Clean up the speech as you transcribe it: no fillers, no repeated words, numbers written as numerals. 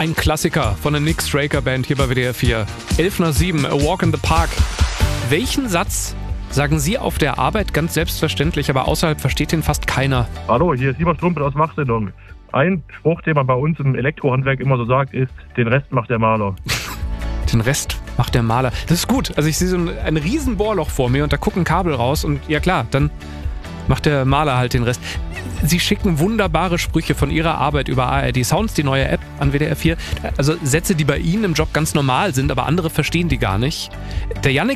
Ein Klassiker von der Nick Straker Band hier bei WDR 4. 11:07, A Walk in the Park. Welchen Satz sagen Sie auf der Arbeit ganz selbstverständlich, aber außerhalb versteht ihn fast keiner? Hallo, hier ist Simon Strumpel aus Machsendung. Ein Spruch, den man bei uns im Elektrohandwerk immer so sagt, ist, den Rest macht der Maler. Den Rest macht der Maler. Das ist gut. Also ich sehe so ein riesen Bohrloch vor mir und da gucken Kabel raus und ja klar, dann macht der Maler halt den Rest. Sie schicken wunderbare Sprüche von Ihrer Arbeit über ARD Sounds, die neue App an WDR 4. Also Sätze, die bei Ihnen im Job ganz normal sind, aber andere verstehen die gar nicht. Der Yannick